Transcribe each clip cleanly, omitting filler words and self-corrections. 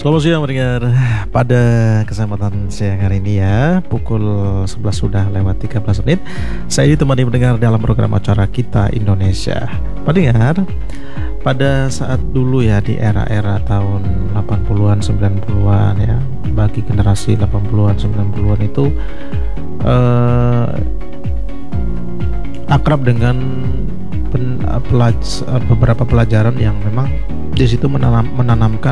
Selamat siang pendengar. Pada kesempatan siang hari ini ya, pukul 11 sudah lewat 13 menit, saya ditemani pendengar dalam program acara Kita Indonesia. Pendengar, pada saat dulu ya, di era-era tahun 80-an 90-an ya, bagi generasi 80-an 90-an itu akrab dengan beberapa pelajaran yang memang di situ menanamkan,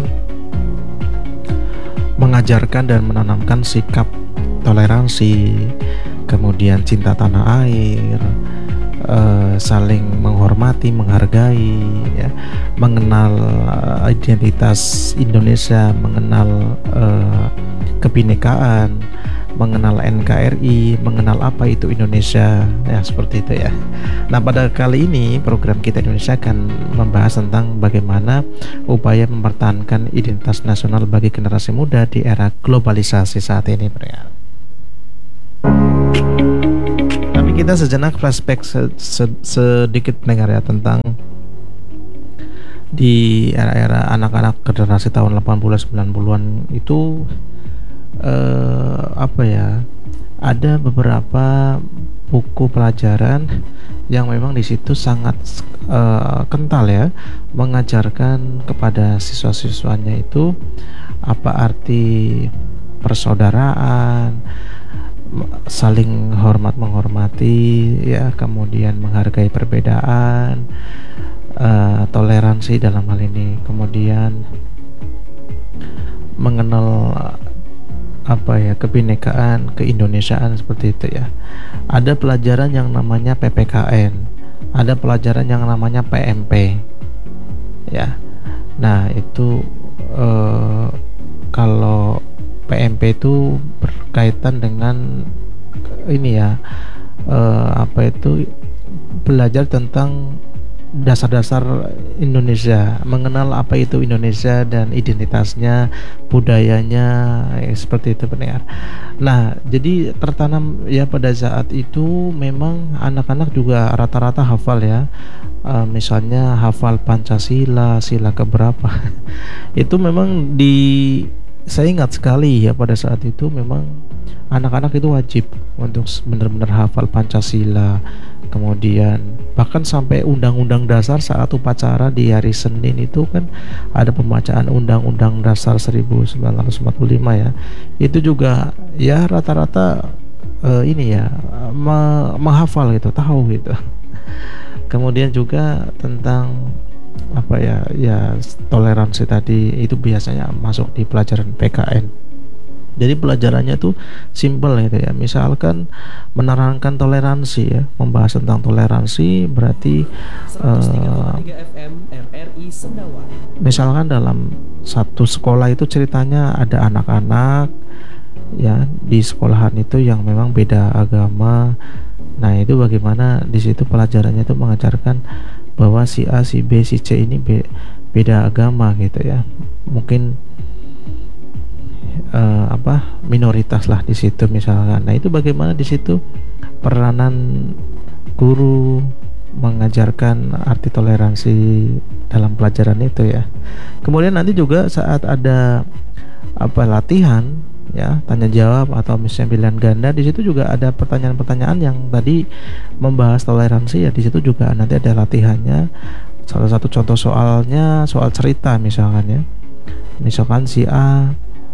mengajarkan dan menanamkan sikap toleransi, kemudian cinta tanah air, saling menghormati, menghargai, ya, mengenal identitas Indonesia, mengenal kebinekaan, mengenal NKRI, mengenal apa itu Indonesia, ya seperti itu ya. Nah, pada kali ini program Kita Indonesia akan membahas tentang bagaimana upaya mempertahankan identitas nasional bagi generasi muda di era globalisasi saat ini, pendengar. Tapi kita sejenak flashback sedikit pendengar ya, tentang di era-era anak-anak generasi tahun 80 90-an itu ada beberapa buku pelajaran yang memang di situ sangat kental ya, mengajarkan kepada siswa-siswanya itu apa arti persaudaraan, saling hormat menghormati ya, kemudian menghargai perbedaan, toleransi dalam hal ini, kemudian mengenal kebinekaan, keindonesiaan, seperti itu ya. Ada pelajaran yang namanya PPKN, ada pelajaran yang namanya PMP ya. Nah itu kalau PMP itu berkaitan dengan ini ya, belajar tentang dasar-dasar Indonesia, mengenal apa itu Indonesia dan identitasnya, budayanya, seperti itu pendengar. Nah, jadi tertanam ya pada saat itu memang anak-anak juga rata-rata hafal ya, misalnya hafal Pancasila, sila keberapa. Itu memang saya ingat sekali ya, pada saat itu memang anak-anak itu wajib untuk benar-benar hafal Pancasila. Kemudian bahkan sampai undang-undang dasar saat upacara di hari Senin itu kan ada pembacaan undang-undang dasar 1945 ya. Itu juga ya rata-rata menghafal gitu, tahu gitu. Kemudian juga tentang toleransi tadi itu biasanya masuk di pelajaran PKN. Jadi pelajarannya tuh simple gitu ya. Misalkan menerangkan toleransi ya, membahas tentang toleransi berarti misalkan dalam satu sekolah itu ceritanya ada anak-anak ya di sekolahan itu yang memang beda agama. Nah, itu bagaimana di situ pelajarannya itu mengajarkan bahwa si A, si B, si C ini beda agama gitu ya. Mungkin minoritas lah di situ misalkan. Nah, itu bagaimana di situ peranan guru mengajarkan arti toleransi dalam pelajaran itu ya. Kemudian nanti juga saat ada latihan ya, tanya jawab atau misalnya pilihan ganda, di situ juga ada pertanyaan-pertanyaan yang tadi membahas toleransi ya. Di situ juga nanti ada latihannya. Salah satu contoh soalnya soal cerita misalkan ya. Misalkan si A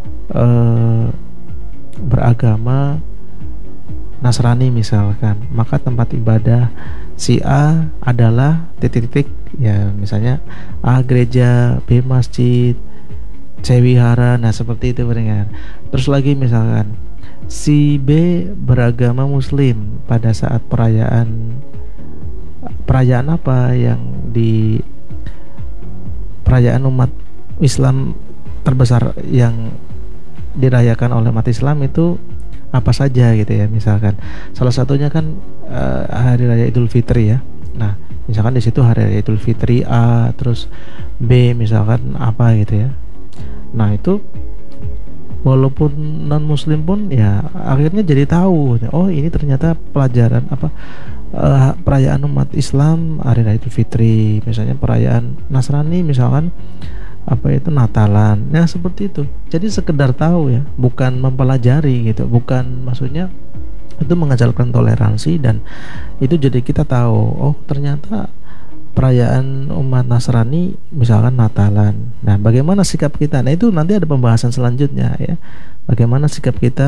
beragama Nasrani misalkan, maka tempat ibadah si A adalah titik-titik ya, misalnya A gereja, B masjid, C wihara. Nah, seperti itu pendengar. Terus lagi misalkan si B beragama Muslim, pada saat perayaan apa yang di perayaan umat Islam terbesar yang dirayakan oleh umat Islam itu apa saja gitu ya. Misalkan salah satunya kan hari raya Idul Fitri ya. Nah, misalkan di situ hari raya Idul Fitri A, terus B misalkan apa gitu ya. Nah, itu walaupun non muslim pun ya akhirnya jadi tahu, oh ini ternyata pelajaran perayaan umat Islam hari raya Idul Fitri. Misalnya perayaan Nasrani misalkan apa itu Natalan. Nah, seperti itu. Jadi sekedar tahu ya, bukan mempelajari gitu, bukan maksudnya itu mengajarkan toleransi, dan itu jadi kita tahu, oh ternyata perayaan umat Nasrani misalkan Natalan. Nah, bagaimana sikap kita? Nah, itu nanti ada pembahasan selanjutnya ya. Bagaimana sikap kita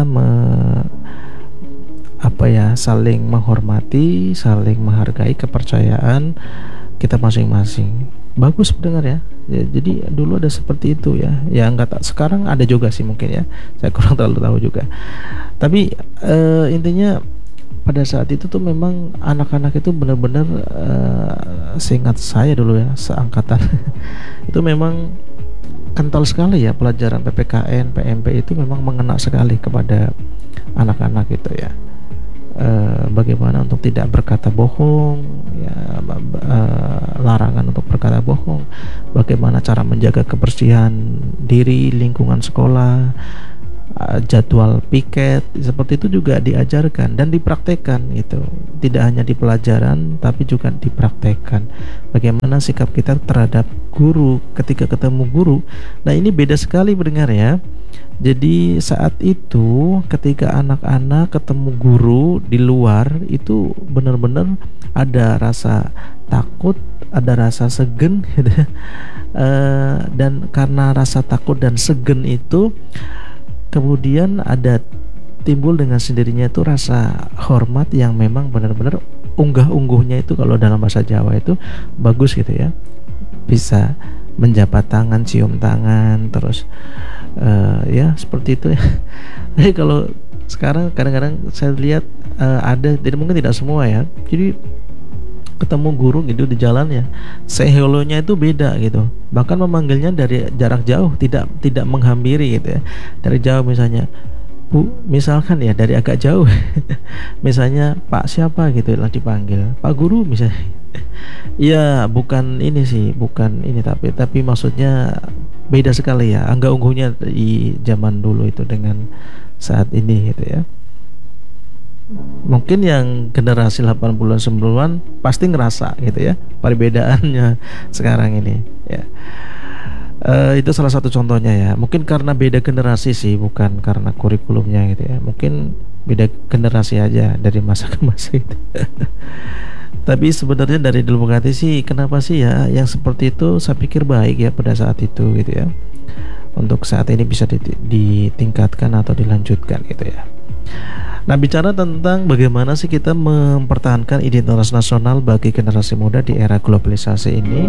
apa ya, saling menghormati, saling menghargai kepercayaan kita masing-masing. Bagus pendengar ya. Ya, jadi dulu ada seperti itu ya. Ya enggak tak, sekarang ada juga sih mungkin ya. Saya kurang terlalu tahu juga. Tapi intinya pada saat itu tuh memang anak-anak itu benar-benar seingat saya dulu ya, seangkatan itu memang kental sekali ya pelajaran PPKN, PMP itu memang mengena sekali kepada anak-anak gitu ya. Bagaimana untuk tidak berkata bohong ya, larangan untuk berkata bohong, bagaimana cara menjaga kebersihan diri, lingkungan sekolah, jadwal piket, seperti itu juga diajarkan dan dipraktekkan gitu. Tidak hanya di pelajaran tapi juga dipraktekkan. Bagaimana sikap kita terhadap guru ketika ketemu guru. Nah, ini beda sekali mendengar ya. Jadi saat itu ketika anak-anak ketemu guru di luar itu benar-benar ada rasa takut, ada rasa segen gitu. Dan karena rasa takut dan segen itu kemudian ada timbul dengan sendirinya itu rasa hormat yang memang benar-benar unggah-ungguhnya itu, kalau dalam bahasa Jawa itu bagus gitu ya. Bisa menjabat tangan, cium tangan, terus ya seperti itu ya. Tapi kalau sekarang kadang-kadang saya lihat ada, tidak, mungkin tidak semua ya. Jadi ketemu guru gitu di jalan ya, say hello-nya itu beda gitu. Bahkan memanggilnya dari jarak jauh, tidak menghampiri gitu ya. Dari jauh misalnya, Bu, misalkan ya dari agak jauh. Misalnya Pak siapa gitu lah dipanggil, Pak Guru misalnya. Iya, bukan ini sih, bukan ini, tapi maksudnya beda sekali ya. Angga ungguhnya di zaman dulu itu dengan saat ini gitu ya. Mungkin yang generasi 80-an 90-an pasti ngerasa gitu ya perbedaannya sekarang ini ya. Itu salah satu contohnya ya. Mungkin karena beda generasi sih, bukan karena kurikulumnya gitu ya. Mungkin beda generasi aja dari masa ke masa itu. Tapi sebenarnya dari dalam hati sih, kenapa sih ya yang seperti itu saya pikir baik ya pada saat itu gitu ya. Untuk saat ini bisa ditingkatkan atau dilanjutkan gitu ya. Nah, bicara tentang bagaimana sih kita mempertahankan identitas nasional bagi generasi muda di era globalisasi ini,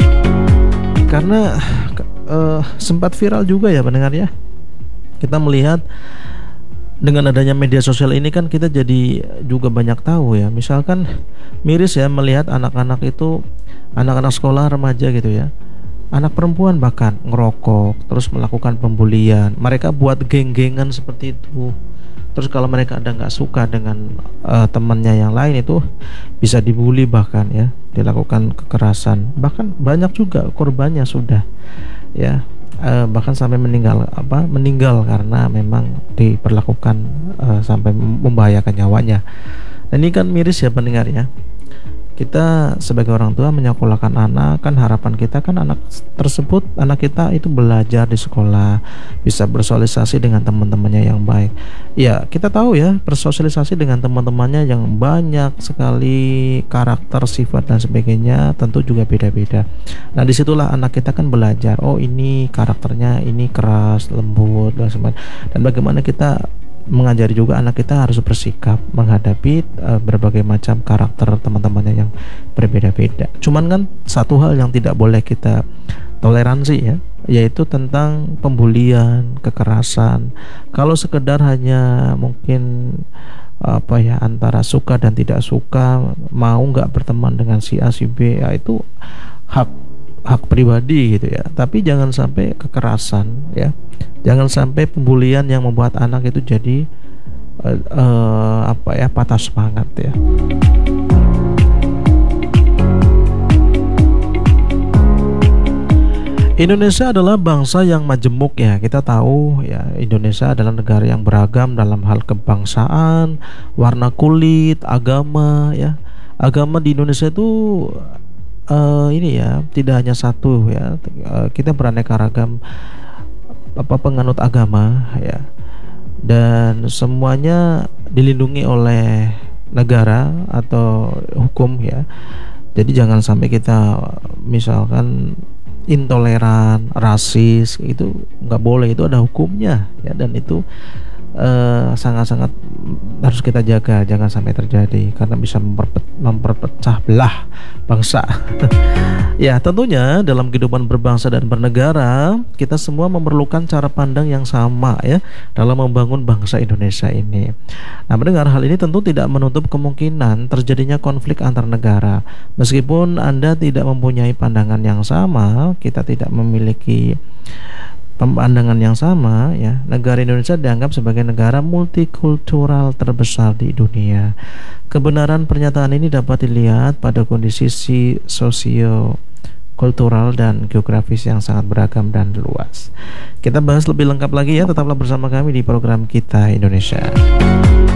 karena sempat viral juga ya pendengar ya. Kita melihat dengan adanya media sosial ini kan kita jadi juga banyak tahu ya. Misalkan miris ya melihat anak-anak itu, anak-anak sekolah remaja gitu ya, anak perempuan bahkan ngerokok, terus melakukan pembulian. Mereka buat geng-gengan seperti itu. Terus kalau mereka ada nggak suka dengan temannya yang lain itu bisa dibully, bahkan ya dilakukan kekerasan. Bahkan banyak juga korbannya sudah ya, bahkan sampai meninggal karena memang diperlakukan sampai membahayakan nyawanya. Dan ini kan miris ya pendengar ya. Kita sebagai orang tua menyekolahkan anak, kan harapan kita kan anak tersebut, anak kita itu belajar di sekolah, bisa bersosialisasi dengan teman-temannya yang baik. Ya, kita tahu ya, bersosialisasi dengan teman-temannya yang banyak sekali karakter, sifat dan sebagainya, tentu juga beda-beda. Nah, disitulah anak kita kan belajar, oh ini karakternya, ini keras, lembut dan sebagainya. Dan bagaimana kita mengajari juga anak kita harus bersikap menghadapi berbagai macam karakter teman-temannya yang berbeda-beda. Cuman kan satu hal yang tidak boleh kita toleransi ya, yaitu tentang pembulian, kekerasan. Kalau sekedar hanya mungkin apa ya, antara suka dan tidak suka, mau nggak berteman dengan si A si B, ya itu hak pribadi gitu ya. Tapi jangan sampai kekerasan ya, jangan sampai pembulian yang membuat anak itu jadi patah semangat ya. Indonesia adalah bangsa yang majemuk ya. Kita tahu ya, Indonesia adalah negara yang beragam dalam hal kebangsaan, warna kulit, agama ya. Agama di Indonesia itu ini ya, tidak hanya satu ya. Kita beraneka ragam penganut agama ya, dan semuanya dilindungi oleh negara atau hukum ya. Jadi jangan sampai kita misalkan intoleran, rasis, itu nggak boleh, itu ada hukumnya ya, dan itu sangat-sangat harus kita jaga, jangan sampai terjadi karena bisa memperpecah belah bangsa. Ya, tentunya dalam kehidupan berbangsa dan bernegara, kita semua memerlukan cara pandang yang sama ya dalam membangun bangsa Indonesia ini. Nah, mendengar hal ini tentu tidak menutup kemungkinan terjadinya konflik antar negara. Meskipun Anda tidak mempunyai pandangan yang sama, kita tidak memiliki pandangan yang sama ya. Negara Indonesia dianggap sebagai negara multikultural terbesar di dunia. Kebenaran pernyataan ini dapat dilihat pada kondisi sosio kultural dan geografis yang sangat beragam dan luas. Kita bahas lebih lengkap lagi ya, tetaplah bersama kami di program Kita Indonesia.